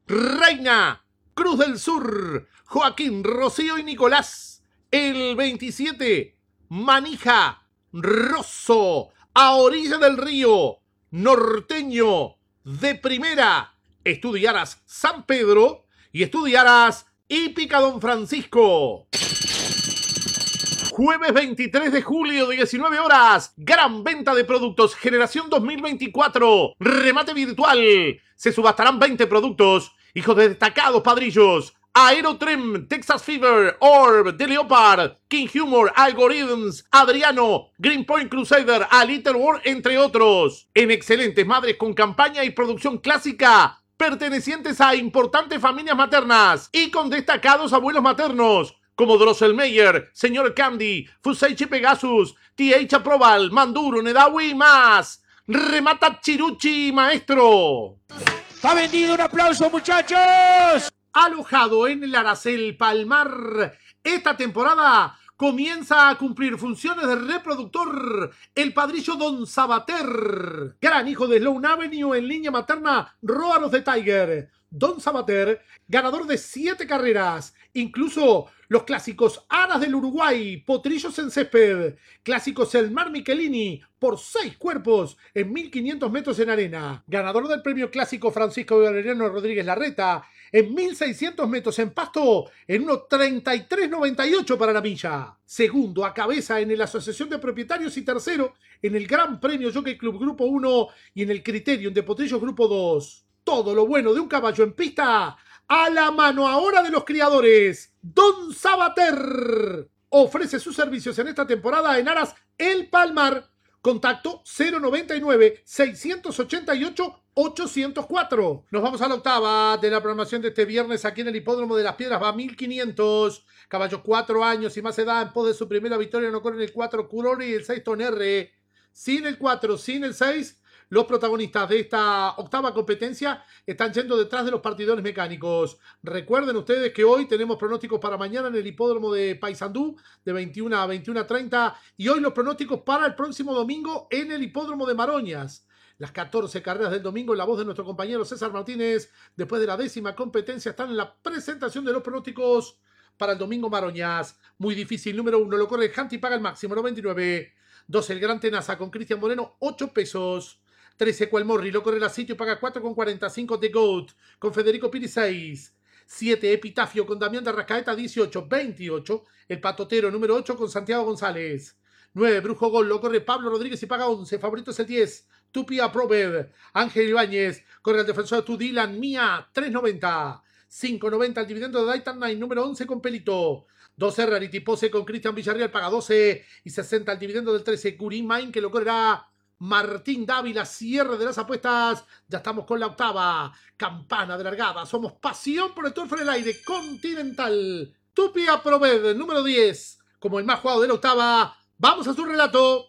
Reina, Cruz del Sur, Joaquín, Rocío y Nicolás. El 27, Manija, Rosso, a orilla del río, Norteño, de Primera, Estudiaras San Pedro y Estudiaras Hípica Don Francisco. Jueves 23 de julio, 19 horas. Gran venta de productos Generación 2024. Remate virtual. Se subastarán 20 productos. Hijos de destacados padrillos. Aerotrem, Texas Fever, Orb, The Leopard, King Humor, Algorithms, Adriano, Greenpoint Crusader, A Little World, entre otros. En excelentes madres con campaña y producción clásica, pertenecientes a importantes familias maternas y con destacados abuelos maternos, como Drosselmeyer, Señor Candy, Fuseichi Pegasus, TH Aprobal, Manduro, Nedawi y más. Remata Chiruchi, maestro. ¡Está vendido! ¡Un aplauso, muchachos! Alojado en el Aracel Palmar, esta temporada comienza a cumplir funciones de reproductor el padrillo Don Sabater, gran hijo de Sloan Avenue en línea materna Roar of the Tiger. Don Sabater, ganador de 7 carreras, incluso los clásicos Aras del Uruguay, Potrillos en Césped, clásicos El Mar Michelini, por 6 cuerpos en 1500 metros en arena, ganador del premio clásico Francisco Valeriano Rodríguez Larreta, en 1600 metros en pasto, en 1:33.98 para la milla. Segundo a cabeza en la Asociación de Propietarios y tercero en el Gran Premio Jockey Club Grupo 1 y en el Criterium de Potrillos Grupo 2. Todo lo bueno de un caballo en pista a la mano ahora de los criadores. Don Sabater ofrece sus servicios en esta temporada en Aras El Palmar. Contacto 099-688-804. Nos vamos a la octava de la programación de este viernes aquí en el Hipódromo de las Piedras. Va 1500. Caballo 4 años y más edad en pos de su primera victoria. No corren el 4 Curori y el 6 Tonerre. Sin el 4, sin el 6. Los protagonistas de esta octava competencia están yendo detrás de los partidores mecánicos. Recuerden ustedes que hoy tenemos pronósticos para mañana en el hipódromo de Paysandú de 21 a 21:30 y hoy los pronósticos para el próximo domingo en el hipódromo de Maroñas. Las 14 carreras del domingo en la voz de nuestro compañero César Martínez. Después de la 10ª competencia están en la presentación de los pronósticos para el domingo Maroñas. Muy difícil. Número 1 lo corre el Hunt y paga el máximo 99. 2 el Gran Tenaza con Cristian Moreno 8 pesos. 13 Cualmorri, lo corre el sitio y paga 4,45. The Goat con Federico Piri 6. 7 Epitafio con Damián de Arrascaeta 18, 28. El Patotero número 8 con Santiago González. 9 Brujo Gol, lo corre Pablo Rodríguez y paga 11. Favorito es el 10. Tupi Aprobed. Ángel Ibáñez corre el defensor de tu Dylan Mía 3.90. 5.90 el dividendo de Dayton Nine número 11 con Pelito. 12 Rarity Pose con Cristian Villarreal paga 12 y 60 el dividendo del 13 Curín Main que lo correrá Martín Dávila. Cierre de las apuestas. Ya estamos con la octava. Campana de largada. Somos pasión por el turf en el aire. Continental. Tupi Aprobed, número 10. Como el más jugado de la octava. Vamos a su relato.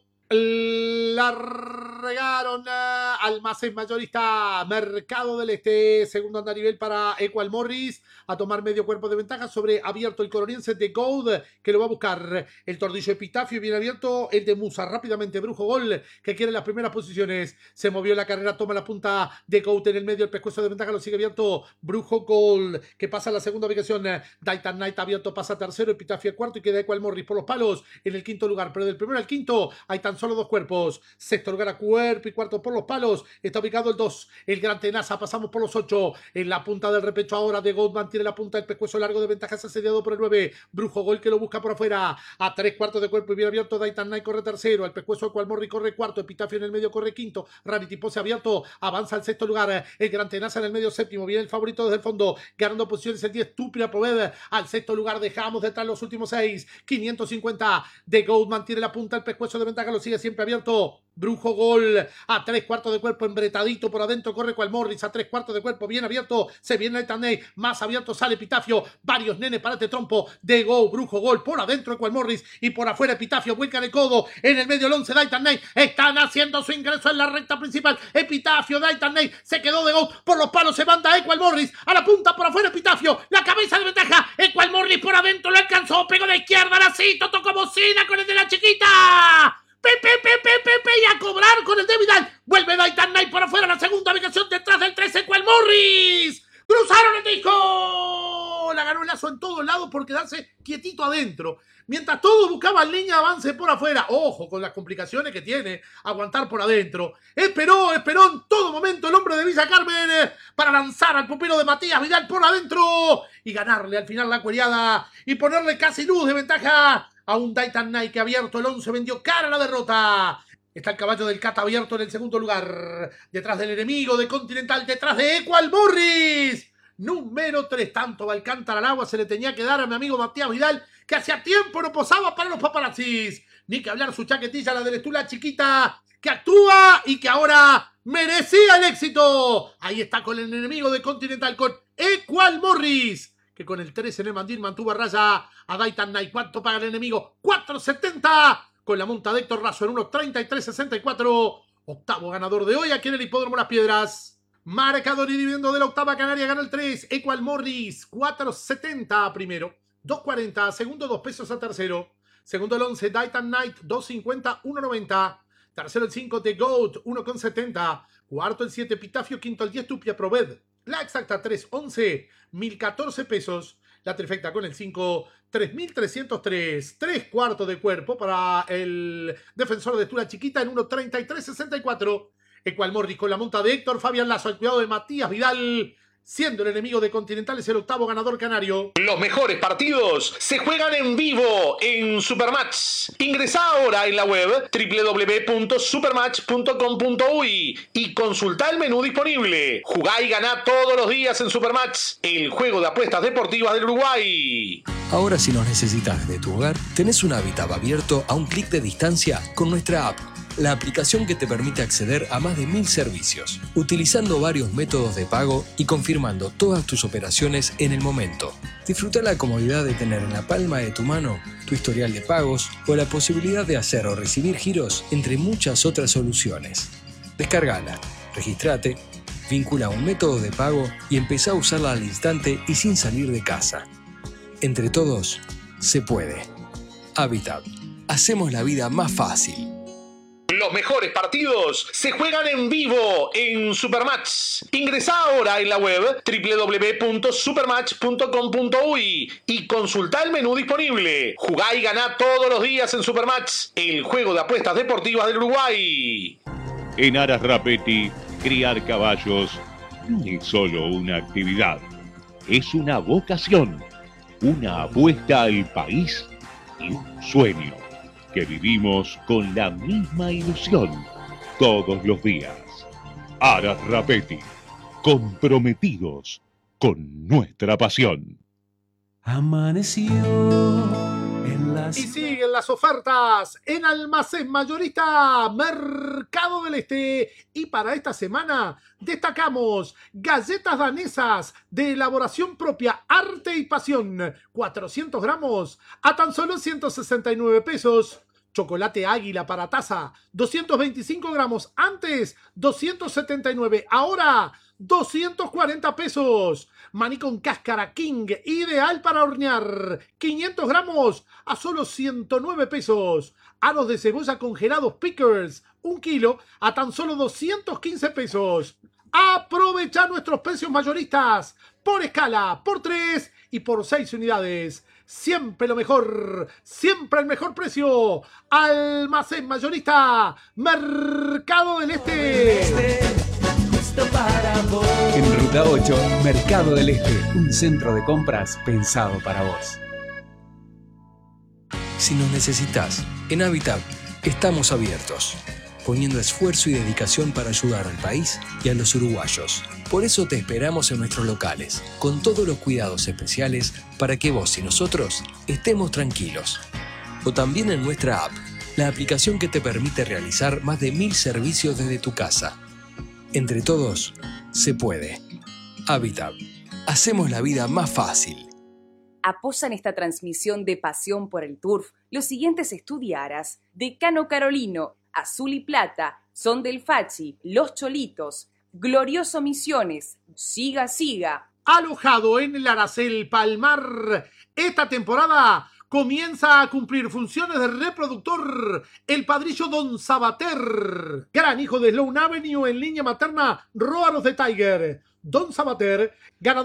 La regaron Almacén Mayorista Mercado del Este. Segundo andarivel para Equal Morris. A tomar medio cuerpo de ventaja sobre abierto el coloriense de Gold, que lo va a buscar. El tordillo Epitafio bien abierto. El de Musa rápidamente. Brujo Gol, que quiere las primeras posiciones. Se movió la carrera. Toma la punta de Gold en el medio. El pescuezo de ventaja lo sigue abierto. Brujo Gol, que pasa a la segunda ubicación. Dayton Knight abierto. Pasa tercero. Epitafio cuarto. Y queda Equal Morris por los palos en el quinto lugar. Pero del primero al quinto hay tan solo 2 cuerpos. Sexto lugar a cuerpo y cuarto por los palos. Está ubicado el 2. El Gran Tenaza. Pasamos por los 8. En la punta del repecho ahora de Goldman. Tiene la punta del pescuezo largo de ventaja. Es asediado por el 9. Brujo Gol que lo busca por afuera. A 3 cuartos de cuerpo y bien abierto. Dayton Knight corre tercero. El pescuezo Equal Morris corre cuarto. Epitafio en el medio corre quinto. Rarity Pose abierto. Avanza al sexto lugar. El Gran Tenaza en el medio séptimo. Viene el favorito desde el fondo. Ganando posiciones el 10. Tupi Aprobed. Al sexto lugar dejamos detrás los últimos 6. 550 de Goldman. Tiene la punta. El pescuezo de ventaja lo sigue siempre abierto. Brujo Gol a 3 cuartos de cuerpo, embretadito por adentro, corre Equal Morris a 3 cuartos de cuerpo, bien abierto, se viene el Taney, más abierto sale Epitafio, varios nenes para este trompo de Go, Brujo Gol por adentro Equal Morris y por afuera Epitafio, vuelca de codo, en el medio el 11 Dayton Knight, están haciendo su ingreso en la recta principal, Epitafio, Dayton Knight, se quedó de Go, por los palos se manda Equal Morris, a la punta por afuera Epitafio, la cabeza de ventaja, Equal Morris por adentro, lo alcanzó, pegó de izquierda, Lacito, tocó bocina con el de la chiquita. Y a cobrar con el de Vidal. Vuelve Dayton Knight por afuera. La segunda ubicación detrás del 13 Equal Morris. Cruzaron dijo. La ganó el Lazo en todos lados por quedarse quietito adentro. Mientras todos buscaban línea de avance por afuera. Ojo con las complicaciones que tiene aguantar por adentro. Esperó en todo momento el hombre de Villa Carmen para lanzar al pupilo de Matías Vidal por adentro y ganarle al final la cueriada y ponerle casi luz de ventaja a un Titan Knight que abierto el 11 vendió cara a la derrota. Está el caballo del Cata abierto en el segundo lugar. Detrás del enemigo de Continental, detrás de Equal Morris. Número 3, tanto Alcántara al agua se le tenía que dar a mi amigo Matías Vidal, que hacía tiempo no posaba para los paparazzis. Ni que hablar su chaquetilla, la de la Estula chiquita, que actúa y que ahora merecía el éxito. Ahí está con el enemigo de Continental, con Equal Morris, que con el 13 en el mandil mantuvo a raya a Titan Knight. ¿Cuánto paga el enemigo? 4.70, con la monta de Héctor Razo en 1.33.64. Octavo ganador de hoy aquí en el Hipódromo Las Piedras. Marcador y dividendo de la octava canaria, gana el 3, Equal Morris, 4.70 primero, 2.40, segundo 2 pesos a tercero, segundo el 11, Titan Knight, 2.50, 1.90, tercero el 5, The Goat, 1.70, cuarto el 7, Pitafio, quinto el 10, Tupia Proved, la exacta 3.11, 1.014 pesos, la trifecta con el 5, 3.303, 3 cuartos de cuerpo para el defensor de Tula Chiquita en 1.33.64, Equal Morris con la monta de Héctor Fabián Lazo al cuidado de Matías Vidal, siendo el enemigo de Continental, es el octavo ganador canario. Los mejores partidos se juegan en vivo en Supermatch. Ingresá ahora en la web www.supermatch.com.uy y consultá el menú disponible. Jugá y ganá todos los días en Supermatch, el juego de apuestas deportivas del Uruguay. Ahora, si nos necesitas desde tu hogar, tenés un hábitat abierto a un clic de distancia con nuestra app. La aplicación que te permite acceder a más de 1000 servicios, utilizando varios métodos de pago y confirmando todas tus operaciones en el momento. Disfruta la comodidad de tener en la palma de tu mano tu historial de pagos o la posibilidad de hacer o recibir giros, entre muchas otras soluciones. Descárgala, regístrate, vincula un método de pago y empezá a usarla al instante y sin salir de casa. Entre todos, se puede. Habitat. Hacemos la vida más fácil. Los mejores partidos se juegan en vivo en Supermatch. Ingresá ahora en la web www.supermatch.com.uy y consultá el menú disponible. Jugá y ganá todos los días en Supermatch, el juego de apuestas deportivas del Uruguay. En Aras Rapetti, criar caballos no es solo una actividad, es una vocación, una apuesta al país y un sueño que vivimos con la misma ilusión todos los días. Aras Rapetti, comprometidos con nuestra pasión. Amaneció en las... Y siguen las ofertas en Almacén Mayorista Mercado del Este. Y para esta semana destacamos galletas danesas de elaboración propia, arte y pasión, 400 gramos a tan solo 169 pesos. Chocolate Águila para taza, 225 gramos, antes 279, ahora 240 pesos. Maní con cáscara King, ideal para hornear, 500 gramos a solo 109 pesos. Aros de cebolla congelados Pickers, 1 kilo a tan solo 215 pesos. Aprovecha nuestros precios mayoristas por escala, por 3 y por 6 unidades. Siempre lo mejor, siempre el mejor precio. Almacén Mayorista Mercado del Este. En Ruta 8, Mercado del Este, un centro de compras pensado para vos. Si nos necesitas, en Habitat estamos abiertos, poniendo esfuerzo y dedicación para ayudar al país y a los uruguayos. Por eso te esperamos en nuestros locales, con todos los cuidados especiales para que vos y nosotros estemos tranquilos. O también en nuestra app, la aplicación que te permite realizar más de 1000 servicios desde tu casa. Entre todos, se puede. Habitat. Hacemos la vida más fácil. Apoyan esta transmisión de Pasión por el Turf los siguientes estudiaras: Decano Carolino, Azul y Plata, Son del Fachi, Los Cholitos, Glorioso Misiones, Siga Siga. Alojado en el Aracel Palmar, esta temporada comienza a cumplir funciones de reproductor el padrillo Don Sabater, gran hijo de Sloan Avenue en línea materna, Róanos de Tiger. Don Sabater, ganador